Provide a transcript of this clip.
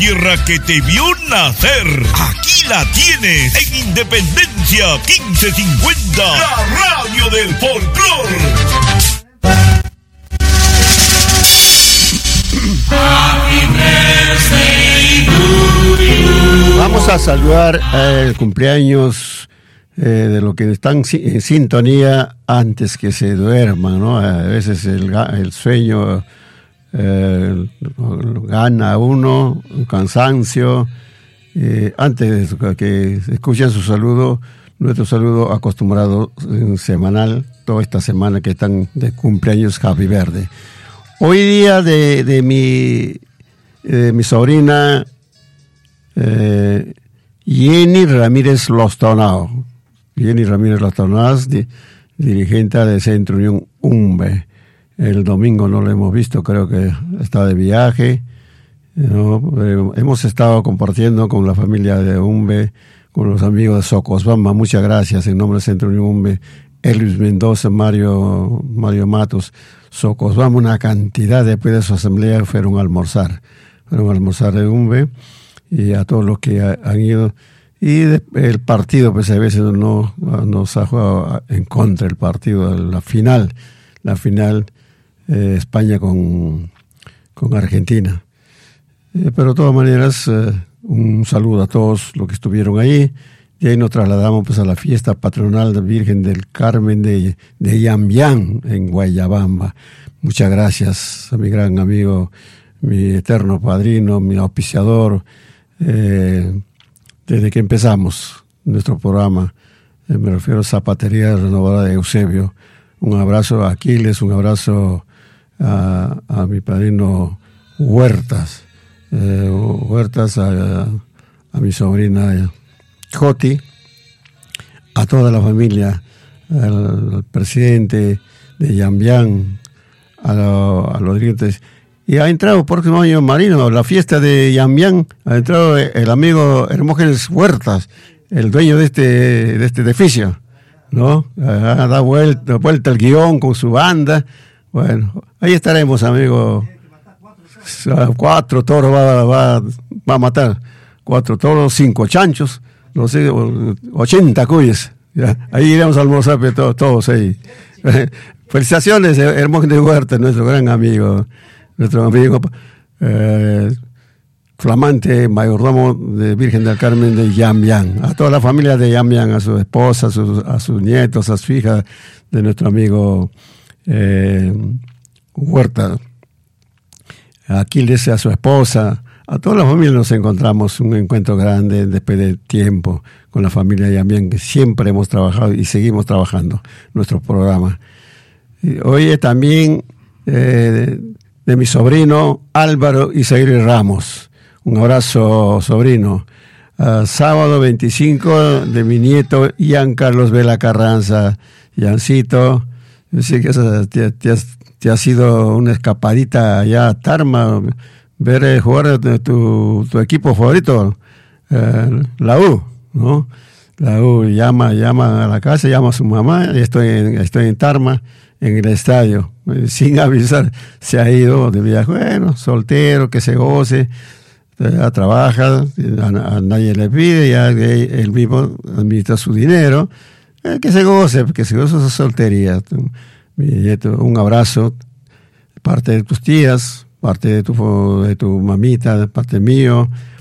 Tierra que te vio nacer, aquí la tienes, en Independencia 1550, la radio del folclor. Vamos a saludar el cumpleaños de los que están en sintonía antes que se duerman, ¿no? A veces el sueño gana uno, un cansancio. Antes de que escuchen su saludo, nuestro saludo acostumbrado semanal, toda esta semana que están de cumpleaños Happy Verde. Hoy día de mi sobrina Jenny Ramírez Lostonao. Jenny Ramírez Lostonao, dirigente de Centro Unión UMBE. El domingo no lo hemos visto, creo que está de viaje, ¿no? Hemos estado compartiendo con la familia de UMBE, con los amigos de Socosbamba. Muchas gracias en nombre del Centro Unión UMBE. Elvis Mendoza, Mario Matos, Socosbamba, una cantidad después de su asamblea fueron a almorzar de UMBE, y a todos los que han ido. Y el partido, pues a veces no nos ha jugado en contra el partido, la final España con Argentina. Pero de todas maneras, un saludo a todos los que estuvieron ahí. Y ahí nos trasladamos pues a la fiesta patronal de Virgen del Carmen de Yambián, en Guayabamba. Muchas gracias a mi gran amigo, mi eterno padrino, mi auspiciador, desde que empezamos nuestro programa. Me refiero a Zapatería Renovada de Eusebio. Un abrazo a Aquiles, un abrazo a mi padrino Huertas, a mi sobrina Joti, a toda la familia, al presidente de Yambián, a los dirigentes. Y ha entrado el próximo año Marino, la fiesta de Yambián, ha entrado el amigo Hermógenes Huertas, el dueño de este edificio, ¿no? Ha dado vuelta el guión con su banda. Bueno, ahí estaremos, amigo. 4 toros va a matar. 4 toros, 5 chanchos, no sé, 80 cuyes. Ya, ahí iremos a almorzar todos ahí. Felicitaciones, Hermógenes Huertas, nuestro gran amigo, flamante mayordomo de Virgen del Carmen de Yambián. A toda la familia de Yambián, a su esposa, a sus nietos, a su hija, de nuestro amigo Huerta. A Aquiles, a su esposa, a toda la familia nos encontramos, un encuentro grande después de tiempo con la familia de Yambián, que siempre hemos trabajado y seguimos trabajando nuestro programa. Y hoy también de mi sobrino Álvaro Isaíre Ramos. Un abrazo, sobrino. Sábado 25 de mi nieto Ian Carlos Vela Carranza. Iancito, yo sé que te ha sido una escapadita allá a Tarma, ver jugar de tu equipo favorito, la U, ¿no? La U llama a la casa, llama a su mamá, y estoy en Tarma, en el estadio, sin avisar, se ha ido de viaje. Bueno, soltero, que se goce, trabaja, a nadie le pide, ya él mismo administra su dinero, que se goce su soltería. Mi nieto, un abrazo, parte de tus tías, parte de tu mamita, parte mío,